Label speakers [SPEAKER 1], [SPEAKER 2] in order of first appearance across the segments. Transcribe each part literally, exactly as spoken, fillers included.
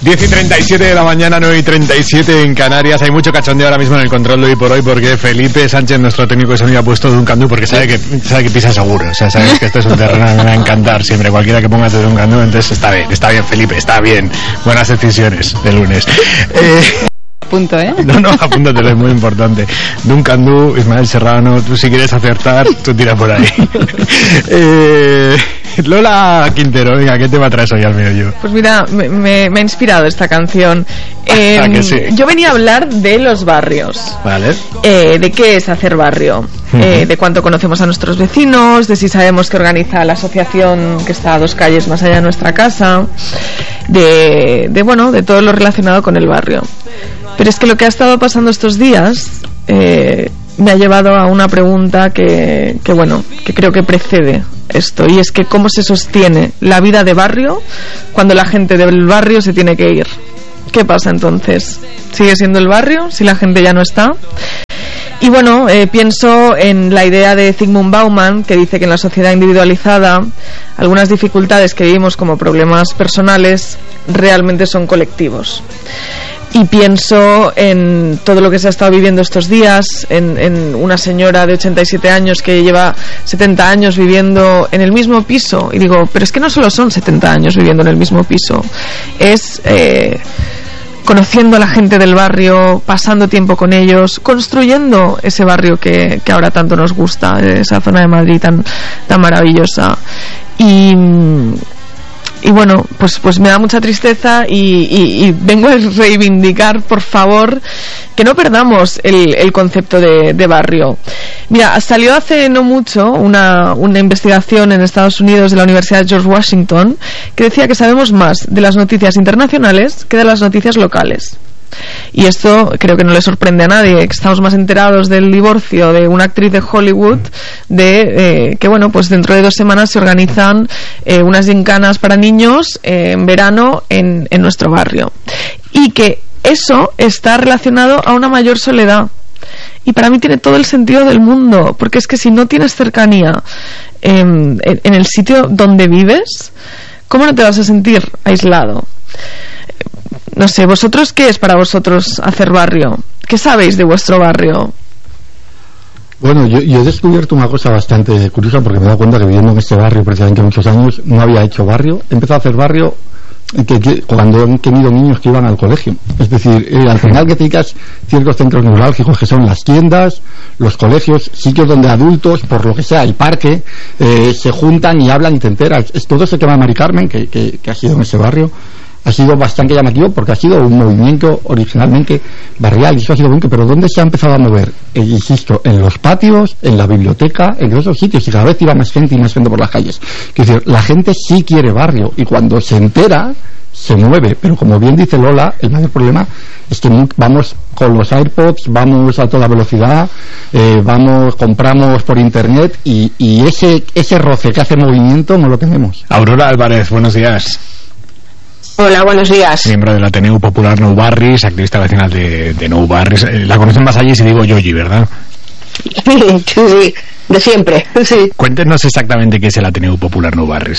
[SPEAKER 1] diez y treinta y siete de la mañana, nueve y treinta y siete en Canarias. Hay mucho cachondeo ahora mismo en el control de hoy por hoy porque Felipe Sánchez, nuestro técnico de sonido, ha puesto Duncan Du porque sabe que, sabe que pisa seguro. O sea, sabes que esto es un terreno que me va a encantar siempre. Cualquiera que ponga de Duncan Du, entonces está bien, está bien, Felipe, está bien. Buenas decisiones de lunes. Eh...
[SPEAKER 2] Punto, ¿eh?
[SPEAKER 1] No, no, apúntatelo, es muy importante. Duncan Du, Ismael Serrano, tú si quieres acertar, tú tira por ahí. eh, Lola Quintero, venga, ¿qué tema traes hoy al medio?
[SPEAKER 3] Pues mira, me, me, me ha inspirado esta canción. Eh,
[SPEAKER 1] ¿A que sí?
[SPEAKER 3] Yo venía a hablar de los barrios.
[SPEAKER 1] Vale.
[SPEAKER 3] Eh, de qué es hacer barrio. Uh-huh. Eh, de cuánto conocemos a nuestros vecinos, de si sabemos qué organiza la asociación que está a dos calles más allá de nuestra casa, de, de bueno, de todo lo relacionado con el barrio. Pero es que lo que ha estado pasando estos días eh, me ha llevado a una pregunta que, que, bueno, que creo que precede esto. Y es que ¿cómo se sostiene la vida de barrio cuando la gente del barrio se tiene que ir? ¿Qué pasa entonces? ¿Sigue siendo el barrio si la gente ya no está? Y bueno, eh, pienso en la idea de Zygmunt Bauman, que dice que en la sociedad individualizada algunas dificultades que vivimos como problemas personales realmente son colectivos. Y pienso en todo lo que se ha estado viviendo estos días, en, en una señora de ochenta y siete años que lleva setenta años viviendo en el mismo piso. Y digo, pero es que no solo son setenta años viviendo en el mismo piso, es eh, conociendo a la gente del barrio, pasando tiempo con ellos, construyendo ese barrio que, que ahora tanto nos gusta, esa zona de Madrid tan, tan maravillosa. Y... Y bueno, pues pues me da mucha tristeza y, y, y vengo a reivindicar, por favor, que no perdamos el, el concepto de, de barrio. Mira, salió hace no mucho una, una investigación en Estados Unidos de la Universidad de George Washington que decía que sabemos más de las noticias internacionales que de las noticias locales. Y esto creo que no le sorprende a nadie, que estamos más enterados del divorcio de una actriz de Hollywood, de eh, que bueno, pues dentro de dos semanas se organizan eh, unas gincanas para niños eh, en verano en, en nuestro barrio, y que eso está relacionado a una mayor soledad. Y para mí tiene todo el sentido del mundo, porque es que si no tienes cercanía eh, en, en el sitio donde vives, ¿cómo no te vas a sentir aislado? No sé, ¿vosotros qué es para vosotros hacer barrio? ¿Qué sabéis de vuestro barrio?
[SPEAKER 4] Bueno, yo, yo he descubierto una cosa bastante curiosa porque me he dado cuenta que viviendo en este barrio precisamente muchos años no había hecho barrio. He empezado a hacer barrio que, que, cuando han tenido niños que iban al colegio. Es decir, eh, al final que te dedicas ciertos centros neurálgicos que son las tiendas, los colegios, sitios donde adultos, por lo que sea, el parque, eh, se juntan y hablan y te enteras. Es todo ese tema de Mari Carmen que, que, que ha sido en ese barrio. Ha sido bastante llamativo porque ha sido un movimiento originalmente barrial y eso ha sido bonito, pero ¿dónde se ha empezado a mover? Eh, insisto, en los patios, en la biblioteca, en esos sitios, y cada vez iba más gente y más gente por las calles. Es decir, la gente sí quiere barrio y cuando se entera se mueve, pero como bien dice Lola, el mayor problema es que vamos con los AirPods, vamos a toda velocidad, eh, vamos, compramos por internet y, y ese, ese roce que hace movimiento no lo tenemos.
[SPEAKER 1] Aurora Álvarez, buenos días.
[SPEAKER 5] Hola, buenos días.
[SPEAKER 1] Miembro del Ateneu Popular Nou Barris, activista vecinal de, de Nou Barris. La conocen más allí si digo Yoyi, ¿verdad?
[SPEAKER 5] Sí, sí, de siempre, sí.
[SPEAKER 1] Cuéntenos exactamente qué es el Ateneu Popular Nou Barris.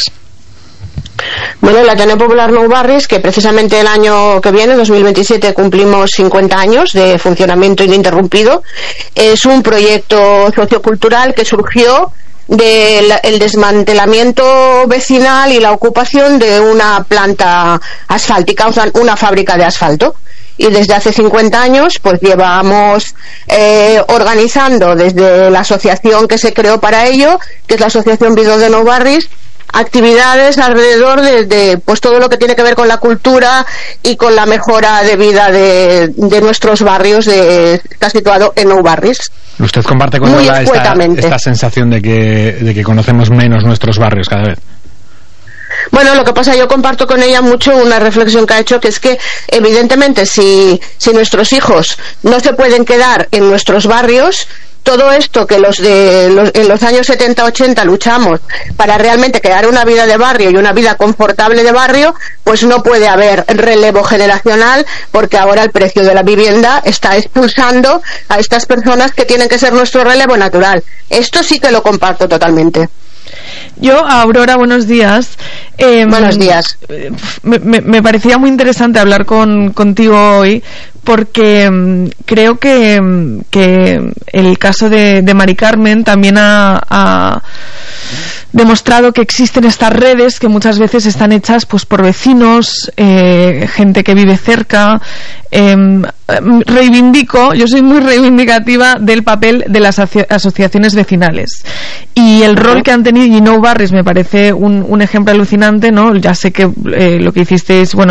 [SPEAKER 5] Bueno, el Ateneu Popular Nou Barris, que precisamente el año que viene, dos mil veintisiete, cumplimos cincuenta años de funcionamiento ininterrumpido, es un proyecto sociocultural que surgió del el desmantelamiento vecinal y la ocupación de una planta asfáltica, o sea, una fábrica de asfalto. Y desde hace cincuenta años pues llevamos eh, organizando desde la asociación que se creó para ello, que es la Asociación Vidor de Nou Barris, actividades alrededor de, de pues todo lo que tiene que ver con la cultura y con la mejora de vida de, de nuestros barrios, de, está situado en Nou Barris.
[SPEAKER 1] ¿Usted comparte con ella esta, esta sensación de que, de que conocemos menos nuestros barrios cada vez?
[SPEAKER 5] Bueno, lo que pasa, yo comparto con ella mucho una reflexión que ha hecho, que es que evidentemente si, si nuestros hijos no se pueden quedar en nuestros barrios, todo esto que los de los, en los años setenta ochenta luchamos para realmente crear una vida de barrio y una vida confortable de barrio, pues no puede haber relevo generacional, porque ahora el precio de la vivienda está expulsando a estas personas que tienen que ser nuestro relevo natural. Esto sí que lo comparto totalmente.
[SPEAKER 3] Yo, Aurora, buenos días.
[SPEAKER 5] Eh, buenos días.
[SPEAKER 3] Me, me, me parecía muy interesante hablar con, contigo hoy, porque um, creo que, um, que el caso de, de Mari Carmen también ha, ha demostrado que existen estas redes que muchas veces están hechas pues por vecinos, eh, gente que vive cerca. Eh, reivindico, yo soy muy reivindicativa del papel de las aso- asociaciones vecinales y el rol que han tenido. Y No Barris me parece un, un ejemplo alucinante, ¿no? Ya sé que eh, lo que hicisteis, bueno,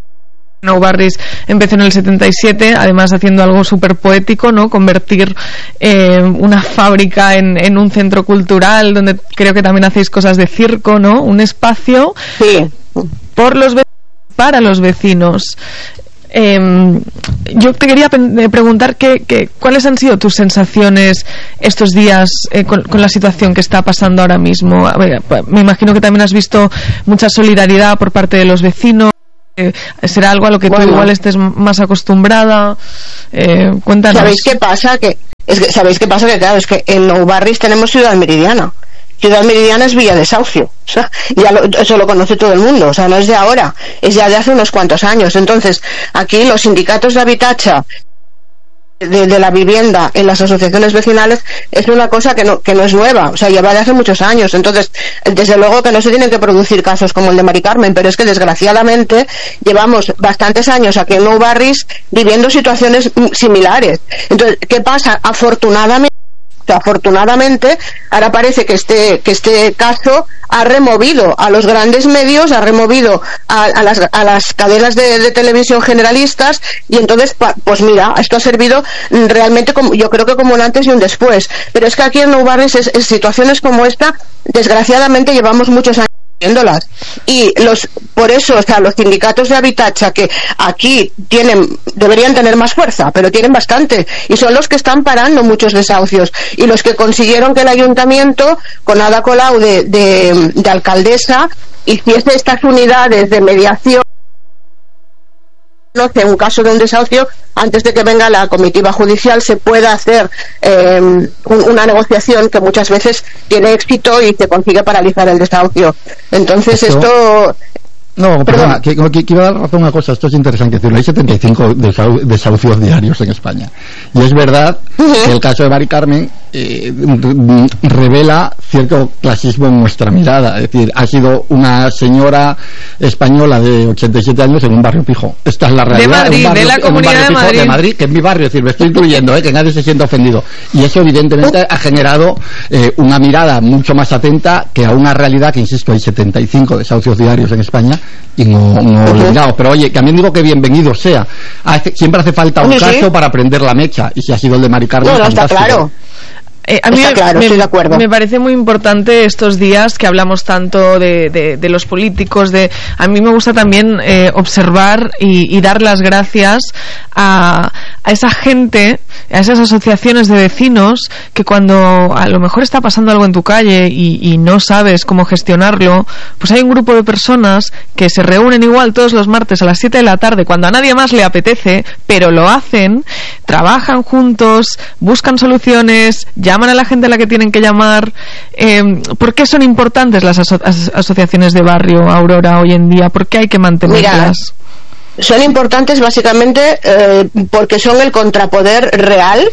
[SPEAKER 3] No Barris empezó en el setenta y siete, además haciendo algo súper poético, ¿no? Convertir eh, una fábrica en, en un centro cultural, donde creo que también hacéis cosas de circo, ¿no? Un espacio
[SPEAKER 5] sí.
[SPEAKER 3] por los vecinos, para los vecinos. Eh, yo te quería pe- preguntar que, que, cuáles han sido tus sensaciones estos días eh, con, con la situación que está pasando ahora mismo. A ver, me imagino que también has visto mucha solidaridad por parte de los vecinos. Eh, será algo a lo que bueno, tú igual estés más acostumbrada. Eh, cuéntanos.
[SPEAKER 5] ¿Sabéis qué pasa? Que, es que ¿Sabéis qué pasa? Que claro, es que en Nou Barris tenemos Ciudad Meridiana. Ciudad Meridiana es Villa Desahucio, o sea, ya lo, eso lo conoce todo el mundo, o sea, no es de ahora, es ya de hace unos cuantos años. Entonces, aquí los sindicatos de Habitacha, de, de la vivienda en las asociaciones vecinales, es una cosa que no, que no es nueva, o sea, lleva de hace muchos años. Entonces, desde luego que no se tienen que producir casos como el de Mari Carmen, pero es que desgraciadamente llevamos bastantes años aquí en Nou Barris viviendo situaciones similares. Entonces, ¿qué pasa? Afortunadamente, Afortunadamente, ahora parece que este que este caso ha removido a los grandes medios, ha removido a, a, las, a las cadenas de, de televisión generalistas, y entonces, pues mira, esto ha servido realmente, como, yo creo que como un antes y un después. Pero es que aquí en Nou Barris, es, en situaciones como esta, desgraciadamente llevamos muchos años viéndolas, y los por eso, o sea, los sindicatos de Habitacha, que aquí tienen, deberían tener más fuerza, pero tienen bastante, y son los que están parando muchos desahucios, y los que consiguieron que el ayuntamiento, con Ada Colau de, de, de alcaldesa, hiciese estas unidades de mediación, no que un caso de un desahucio, antes de que venga la comitiva judicial, se pueda hacer eh, un, una negociación que muchas veces tiene éxito y se consigue paralizar el desahucio. Entonces esto, esto
[SPEAKER 4] No, perdona, que, que, que iba a dar razón a una cosa, esto es interesante decirlo. Hay setenta y cinco desahucios diarios en España. Y es verdad uh-huh. que el caso de Mari Carmen eh, revela cierto clasismo en nuestra mirada. Es decir, ha sido una señora española de ochenta y siete años en un barrio pijo. Esta es la realidad.
[SPEAKER 3] De Madrid,
[SPEAKER 4] barrio,
[SPEAKER 3] de la comunidad de Madrid.
[SPEAKER 4] de Madrid, que es mi barrio. Es decir, me estoy incluyendo, eh, que nadie se sienta ofendido. Y eso evidentemente ha generado eh, una mirada mucho más atenta que a una realidad que, insisto, hay setenta y cinco desahucios diarios en España y no, no eliminados. Pero oye, también digo que bienvenido sea. Hace, siempre hace falta un sí, caso sí. para prender la mecha, y si ha sido el de Mari Carmen,
[SPEAKER 5] bueno, está claro.
[SPEAKER 3] Eh, a mí
[SPEAKER 5] Está claro,
[SPEAKER 3] me,
[SPEAKER 5] estoy de acuerdo.
[SPEAKER 3] me parece muy importante estos días que hablamos tanto de, de, de los políticos. De, a mí me gusta también eh, observar y, y dar las gracias a, a esa gente, a esas asociaciones de vecinos que cuando a lo mejor está pasando algo en tu calle y, y no sabes cómo gestionarlo, pues hay un grupo de personas que se reúnen igual todos los martes a las siete de la tarde, cuando a nadie más le apetece, pero lo hacen, trabajan juntos, buscan soluciones, ya llaman a la gente a la que tienen que llamar. Eh, ¿Por qué son importantes las aso- as- asociaciones de barrio, Aurora, hoy en día? ¿Por qué hay que mantenerlas?
[SPEAKER 5] Mira, son importantes básicamente eh, porque son el contrapoder real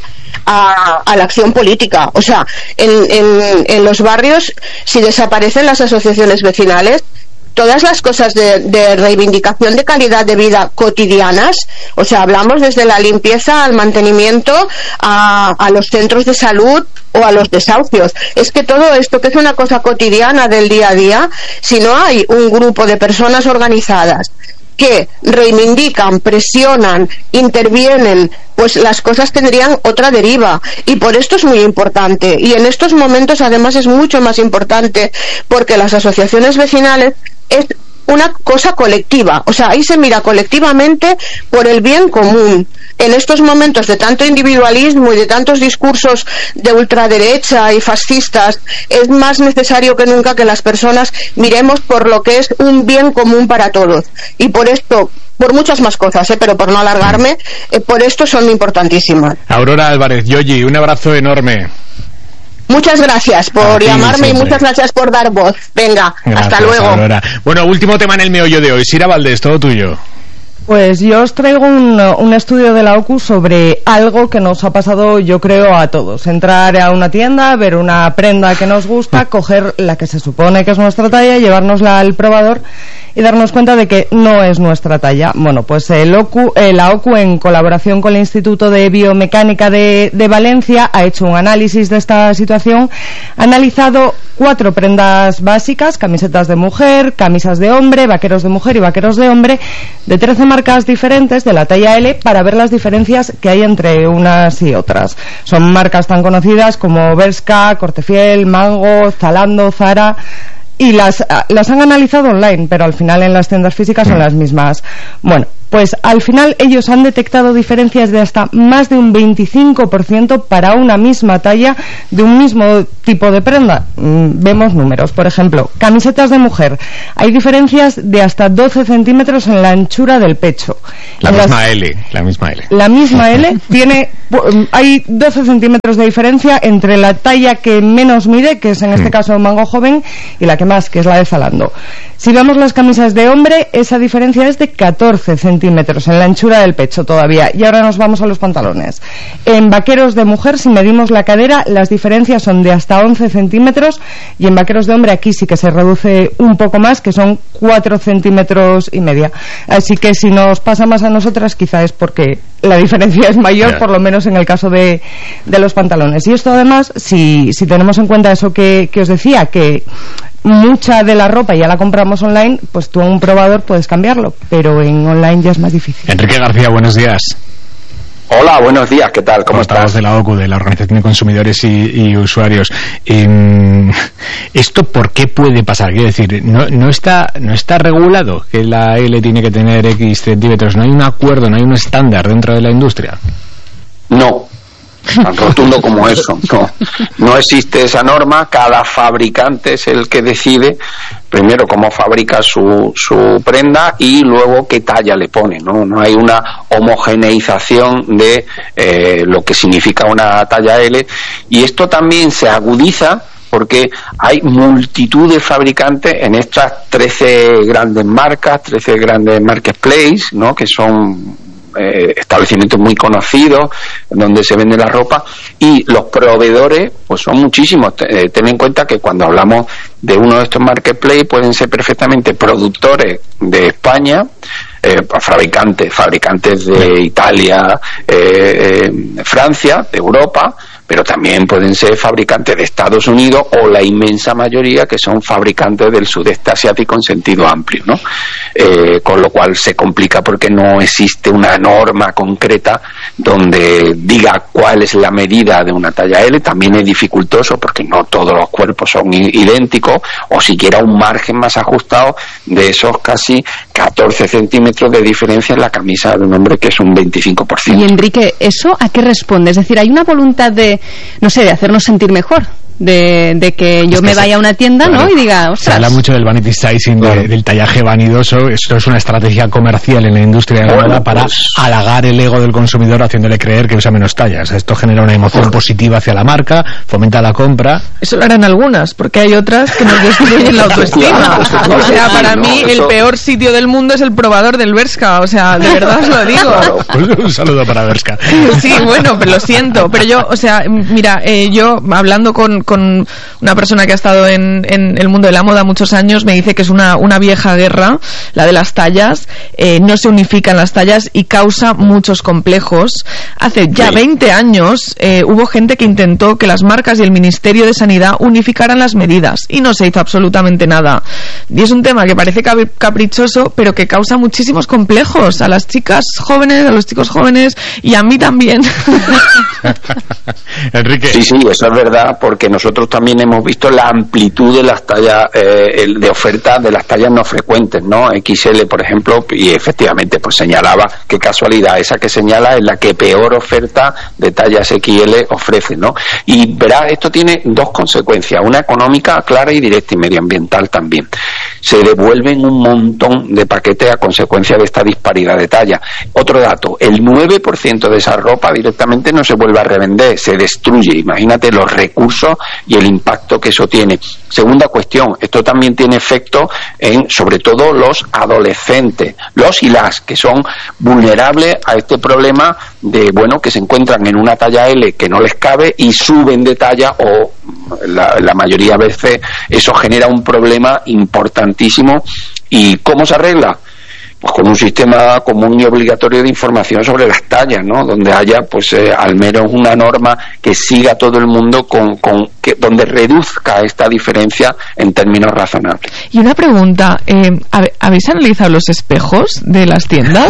[SPEAKER 5] a, a la acción política. O sea, en, en, en los barrios, si desaparecen las asociaciones vecinales, todas las cosas de, de reivindicación de calidad de vida cotidianas, o sea, hablamos desde la limpieza al mantenimiento, a, a los centros de salud o a los desahucios. Es que todo esto, que es una cosa cotidiana del día a día, si no hay un grupo de personas organizadas que reivindican, presionan, intervienen, pues las cosas tendrían otra deriva, y por esto es muy importante, y en estos momentos además es mucho más importante, porque las asociaciones vecinales es una cosa colectiva, o sea, ahí se mira colectivamente por el bien común. En estos momentos de tanto individualismo y de tantos discursos de ultraderecha y fascistas, es más necesario que nunca que las personas miremos por lo que es un bien común para todos. Y por esto, por muchas más cosas, ¿eh? pero por no alargarme, eh, por esto son importantísimas.
[SPEAKER 1] Aurora Álvarez, Yoyi, un abrazo enorme.
[SPEAKER 5] Muchas gracias por
[SPEAKER 1] ti,
[SPEAKER 5] llamarme
[SPEAKER 1] siempre.
[SPEAKER 5] y muchas gracias por dar voz. Venga,
[SPEAKER 1] Gracias,
[SPEAKER 5] hasta luego.
[SPEAKER 1] Aurora. Bueno, último tema en el meollo de hoy. Sira Valdés, todo tuyo.
[SPEAKER 2] Pues yo os traigo un, un estudio de la O C U sobre algo que nos ha pasado, yo creo, a todos. Entrar a una tienda, ver una prenda que nos gusta, coger la que se supone que es nuestra talla, llevárnosla al probador y darnos cuenta de que no es nuestra talla. Bueno, pues el O C U, eh, la O C U, en colaboración con el Instituto de Biomecánica de, de Valencia, ha hecho un análisis de esta situación. Ha analizado cuatro prendas básicas: camisetas de mujer, camisas de hombre, vaqueros de mujer y vaqueros de hombre, de trece marcas diferentes de la talla L, para ver las diferencias que hay entre unas y otras. Son marcas tan conocidas como Bershka, Cortefiel, Mango, Zalando, Zara, y las, las han analizado online, pero al final en las tiendas físicas son las mismas. Bueno, pues al final ellos han detectado diferencias de hasta más de un veinticinco por ciento para una misma talla de un mismo tipo de prenda. Mm, vemos números. Por ejemplo, camisetas de mujer. Hay diferencias de hasta doce centímetros en la anchura del pecho.
[SPEAKER 1] La
[SPEAKER 2] En
[SPEAKER 1] misma
[SPEAKER 2] las,
[SPEAKER 1] L, la misma L.
[SPEAKER 2] La misma L tiene... Hay doce centímetros de diferencia entre la talla que menos mide, que es en este caso Mango Joven, y la que más, que es la de Zalando. Si vemos las camisas de hombre, esa diferencia es de catorce centímetros en la anchura del pecho todavía. Y ahora nos vamos a los pantalones. En vaqueros de mujer, si medimos la cadera, las diferencias son de hasta once centímetros, y en vaqueros de hombre aquí sí que se reduce un poco más, que son cuatro centímetros y media. Así que si nos pasa más a nosotras, quizá es porque la diferencia es mayor, yeah. por lo menos en el caso de, de los pantalones. Y esto además, si, si tenemos en cuenta eso que, que os decía, que mucha de la ropa ya la compramos online, pues tú en un probador puedes cambiarlo, pero en online ya es más difícil.
[SPEAKER 1] Enrique García, buenos días.
[SPEAKER 6] Hola, buenos días, ¿qué tal? ¿Cómo estás?
[SPEAKER 1] de la O C U, de la Organización de Consumidores y, y Usuarios. Eh, ¿Esto por qué puede pasar? Quiero decir, no, no está no está regulado que la L tiene que tener X centímetros, no hay un acuerdo, no hay un estándar dentro de la industria.
[SPEAKER 6] No, tan rotundo como eso, no, no existe esa norma. Cada fabricante es el que decide primero cómo fabrica su, su prenda y luego qué talla le pone, no, no hay una homogeneización de eh, lo que significa una talla L, y esto también se agudiza porque hay multitud de fabricantes en estas trece grandes marcas, trece grandes marketplaces, ¿no?, que son Eh, establecimientos muy conocidos donde se vende la ropa, y los proveedores pues son muchísimos. Eh, ten en cuenta que cuando hablamos de uno de estos marketplaces pueden ser perfectamente productores de España, eh, fabricantes fabricantes de Italia, eh, eh, Francia, de Europa, pero también pueden ser fabricantes de Estados Unidos, o la inmensa mayoría que son fabricantes del sudeste asiático en sentido amplio, ¿no? Eh, con lo cual se complica porque no existe una norma concreta donde diga cuál es la medida de una talla L. También es dificultoso porque no todos los cuerpos son idénticos, o siquiera un margen más ajustado de esos casi catorce centímetros de diferencia en la camisa de un hombre, que es un veinticinco por ciento.
[SPEAKER 7] Y Enrique, ¿eso a qué responde? Es decir, hay una voluntad de, no sé, de hacernos sentir mejor, de, de que yo es que me vaya a una tienda, claro, ¿no?, y diga, ostras.
[SPEAKER 1] Se habla mucho del vanity sizing, claro, de, del tallaje vanidoso. Esto es una estrategia comercial en la industria de la moda, bueno, para pues... halagar el ego del consumidor, haciéndole creer que usa menos tallas. Esto genera una emoción bueno. positiva hacia la marca, fomenta la compra.
[SPEAKER 3] Eso lo harán algunas, porque hay otras que nos destruyen la autoestima. O sea, para
[SPEAKER 6] no,
[SPEAKER 3] mí
[SPEAKER 6] eso...
[SPEAKER 3] el peor sitio del mundo es el probador del Bershka. O sea, de verdad os lo digo.
[SPEAKER 6] Claro.
[SPEAKER 1] Pues un saludo para Bershka.
[SPEAKER 3] Sí, bueno, pero lo siento. Pero yo, o sea, mira, eh, yo hablando con, con una persona que ha estado en, en el mundo de la moda muchos años, me dice que es una, una vieja guerra, la de las tallas. Eh, no se unifican las tallas y causa muchos complejos. Hace ya sí. veinte años eh, hubo gente que intentó que las marcas y el Ministerio de Sanidad unificaran las medidas y no se hizo absolutamente nada. Y es un tema que parece caprichoso, pero que causa muchísimos complejos a las chicas jóvenes, a los chicos jóvenes y a mí también.
[SPEAKER 1] Enrique.
[SPEAKER 6] Sí, sí, eso es verdad, porque nosotros también hemos visto la amplitud de las tallas, eh, de oferta de las tallas no frecuentes, ¿no? X L, por ejemplo, y efectivamente pues señalaba, qué casualidad, esa que señala es la que peor oferta de tallas X L ofrece, ¿no? Y verá, esto tiene dos consecuencias, una económica clara y directa, y medioambiental también. Se devuelven un montón de paquetes a consecuencia de esta disparidad de talla. Otro dato, el nueve por ciento de esa ropa directamente no se vuelve a revender, se destruye. Imagínate los recursos y el impacto que eso tiene. Segunda cuestión, esto también tiene efecto en, sobre todo, los adolescentes, los y las que son vulnerables a este problema de, bueno, que se encuentran en una talla L que no les cabe y suben de talla, o la, la mayoría de veces eso genera un problema importantísimo. ¿Y cómo se arregla? Pues con un sistema común y obligatorio de información sobre las tallas, ¿no? Donde haya, pues, eh, al menos una norma que siga todo el mundo con, con que, donde reduzca esta diferencia en términos razonables.
[SPEAKER 3] Y una pregunta, eh, ¿habéis analizado los espejos de las tiendas?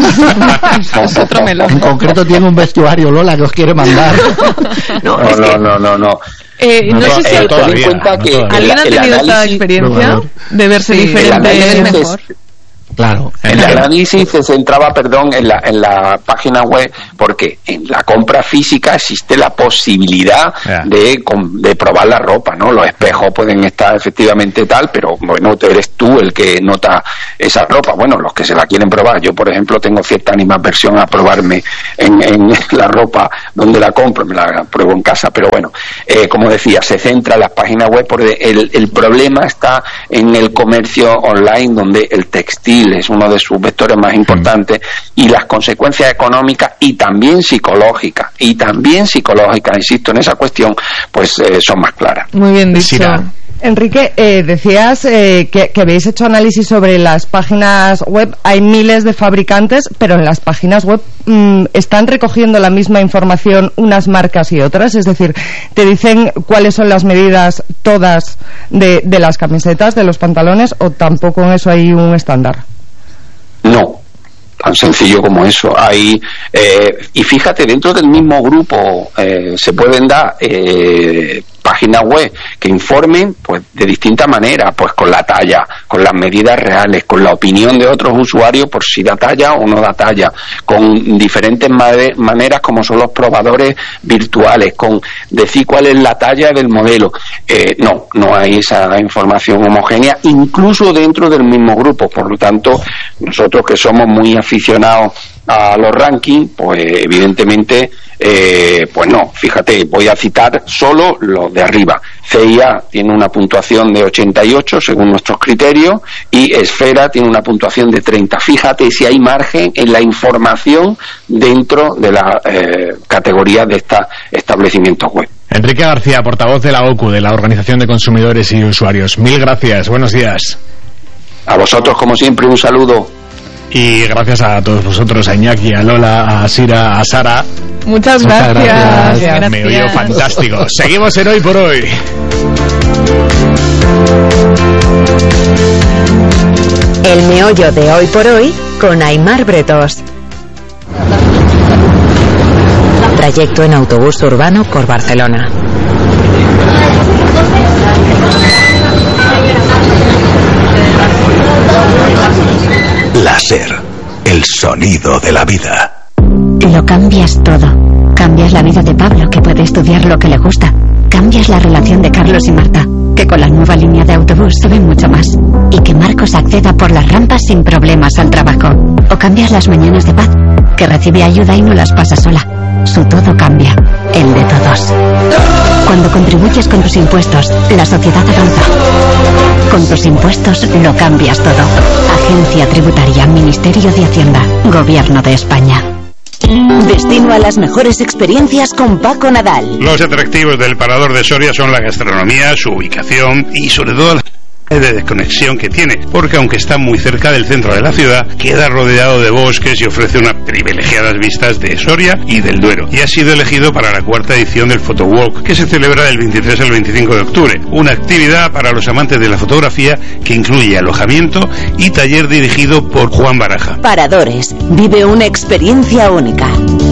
[SPEAKER 3] Es otro melón.
[SPEAKER 4] En concreto tiene un vestuario, Lola, que os quiere mandar.
[SPEAKER 6] No, no, no, no, no, no.
[SPEAKER 3] Eh, no, no sé si
[SPEAKER 6] eh, ten en cuenta que
[SPEAKER 3] ¿alguien ha tenido esta experiencia de verse
[SPEAKER 6] sí,
[SPEAKER 3] diferente mejor?
[SPEAKER 4] Claro.
[SPEAKER 6] El análisis se centraba, perdón, en la, en la página web, porque en la compra física existe la posibilidad yeah. de, de probar la ropa, ¿no? Los espejos pueden estar efectivamente tal, pero bueno, eres tú el que nota esa ropa. Bueno, los que se la quieren probar. Yo, por ejemplo, tengo cierta animadversión a probarme en, en la ropa donde la compro, me la pruebo en casa, pero bueno, eh, como decía, se centra en las páginas web porque el, el problema está en el comercio online, donde el textil es uno de sus vectores más importantes, y las consecuencias económicas y también psicológicas, y también psicológicas, insisto en esa cuestión, pues eh, son más claras.
[SPEAKER 3] Muy bien dicho.
[SPEAKER 1] Sira.
[SPEAKER 2] Enrique, eh, decías eh, que, que habéis hecho análisis sobre las páginas web. Hay miles de fabricantes, pero en las páginas web mmm, están recogiendo la misma información unas marcas y otras. Es decir, te dicen cuáles son las medidas todas de, de las camisetas, de los pantalones, o tampoco en eso hay un estándar.
[SPEAKER 6] No, tan sencillo como eso. Hay eh, y fíjate, dentro del mismo grupo eh, se pueden dar eh, páginas web que informen, pues, de distinta manera, pues con la talla, con las medidas reales, con la opinión de otros usuarios por si da talla o no da talla, con diferentes made- maneras como son los probadores virtuales, con decir cuál es la talla del modelo. Eh, no, no hay esa información homogénea, incluso dentro del mismo grupo. Por lo tanto, nosotros que somos muy aficionados a los rankings, pues evidentemente, eh, pues no, fíjate, voy a citar solo los de arriba. C I A tiene una puntuación de ochenta y ocho según nuestros criterios, y Esfera tiene una puntuación de treinta. Fíjate si hay margen en la información dentro de las eh, categorías de estos establecimientos web.
[SPEAKER 1] Enrique García, portavoz de la O C U, de la Organización de Consumidores y Usuarios. Mil gracias, buenos días.
[SPEAKER 6] A vosotros, como siempre, un saludo.
[SPEAKER 1] Y gracias a todos vosotros, a Iñaki, a Lola, a Sira, a Sara.
[SPEAKER 3] Muchas,
[SPEAKER 4] Muchas
[SPEAKER 3] gracias.
[SPEAKER 4] gracias.
[SPEAKER 3] gracias.
[SPEAKER 1] Me oyo fantástico. Seguimos en Hoy por Hoy.
[SPEAKER 8] El meollo de Hoy por Hoy con Aimar Bretos. Trayecto en autobús urbano por Barcelona.
[SPEAKER 9] Láser, el sonido de la vida.
[SPEAKER 10] Lo cambias todo. Cambias la vida de Pablo, que puede estudiar lo que le gusta. Cambias la relación de Carlos y Marta, que con la nueva línea de autobús se ven mucho más. Y que Marcos acceda por las rampas sin problemas al trabajo. O cambias las mañanas de Paz, que recibe ayuda y no las pasa sola. Su todo cambia, el de todos. Cuando contribuyes con tus impuestos, la sociedad avanza. Con tus impuestos lo cambias todo. Agencia Tributaria, Ministerio de Hacienda, Gobierno de España.
[SPEAKER 8] Destino a las mejores experiencias con Paco Nadal.
[SPEAKER 11] Los atractivos del Parador de Soria son la gastronomía, su ubicación y sobre todo la de desconexión que tiene, porque aunque está muy cerca del centro de la ciudad, queda rodeado de bosques y ofrece unas privilegiadas vistas de Soria y del Duero, y ha sido elegido para la cuarta edición del Photowalk, que se celebra del veintitrés al veinticinco de octubre, una actividad para los amantes de la fotografía que incluye alojamiento y taller dirigido por Juan Baraja.
[SPEAKER 8] Paradores, vive una experiencia única.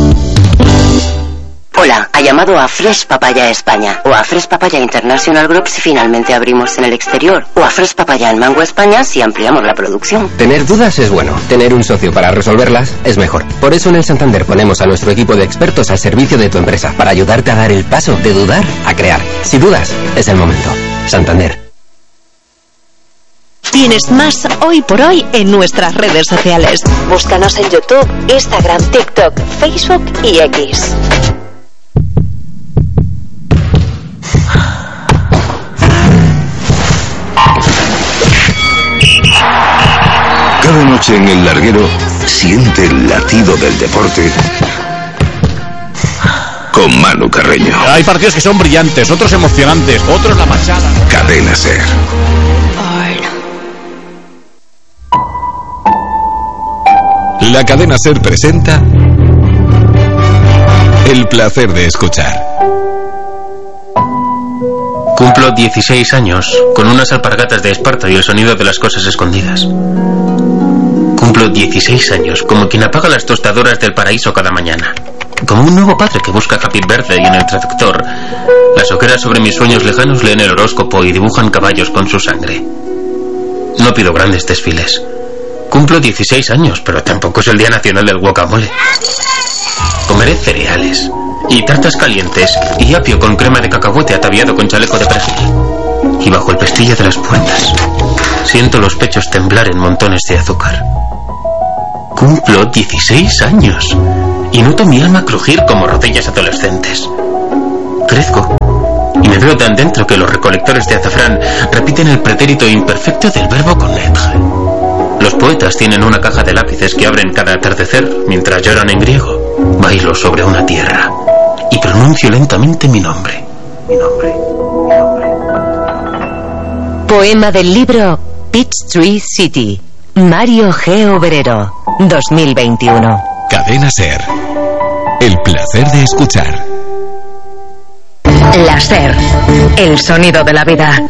[SPEAKER 12] Hola, ha llamado a Fresh Papaya España o a Fresh Papaya International Group si finalmente abrimos en el exterior, o a Fresh Papaya en Mango España si ampliamos la producción.
[SPEAKER 13] Tener dudas es bueno, tener un socio para resolverlas es mejor. Por eso en el Santander ponemos a nuestro equipo de expertos al servicio de tu empresa para ayudarte a dar el paso de dudar a crear. Si dudas, es el momento. Santander.
[SPEAKER 8] Tienes más Hoy por Hoy en nuestras redes sociales. Búscanos en YouTube, Instagram, TikTok, Facebook y X.
[SPEAKER 9] Cada noche en el larguero siente el latido del deporte con Manu Carreño.
[SPEAKER 1] Hay partidos que son brillantes, otros emocionantes, otros la machada.
[SPEAKER 9] Cadena Ser. La Cadena Ser presenta El placer de escuchar.
[SPEAKER 14] Cumplo dieciséis años, con unas alpargatas de esparto y el sonido de las cosas escondidas. Cumplo dieciséis años, como quien apaga las tostadoras del paraíso cada mañana. Como un nuevo padre que busca Happy Birthday en el traductor. Las hogueras sobre mis sueños lejanos leen el horóscopo y dibujan caballos con su sangre. No pido grandes desfiles. Cumplo dieciséis años, pero tampoco es el Día Nacional del Guacamole. Comeré cereales y tartas calientes y apio con crema de cacahuete ataviado con chaleco de perejil. Y bajo el pestillo de las puertas siento los pechos temblar en montones de azúcar. Cumplo dieciséis años y noto mi alma crujir como rodillas adolescentes. Crezco y me veo tan dentro que los recolectores de azafrán repiten el pretérito imperfecto del verbo connaître. Los poetas tienen una caja de lápices que abren cada atardecer mientras lloran en griego. Bailo sobre una tierra y pronuncio lentamente mi nombre. Mi nombre. Mi nombre.
[SPEAKER 8] Poema del libro Peachtree City, Mario G. Obrero, dos mil veintiuno.
[SPEAKER 9] Cadena Ser. El placer de escuchar.
[SPEAKER 8] La Ser, el sonido de la vida.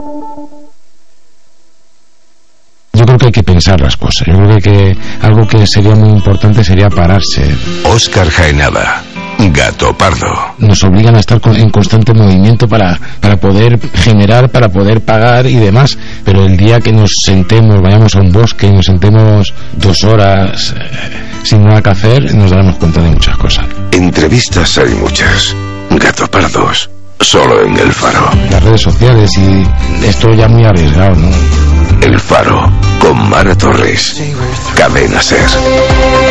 [SPEAKER 15] Yo creo que hay que pensar las cosas. Yo creo que algo que sería muy importante sería pararse.
[SPEAKER 9] Óscar Jaenada, Gato Pardo.
[SPEAKER 15] Nos obligan a estar en constante movimiento para, para poder generar, para poder pagar y demás. Pero el día que nos sentemos, vayamos a un bosque y nos sentemos dos horas eh, sin nada que hacer, nos daremos cuenta de muchas cosas.
[SPEAKER 9] Entrevistas hay muchas. Gato Pardos, solo en El Faro.
[SPEAKER 15] Las redes sociales y esto ya muy arriesgado, ¿no?
[SPEAKER 9] El Faro, con Mara Torres. Cadena Ser.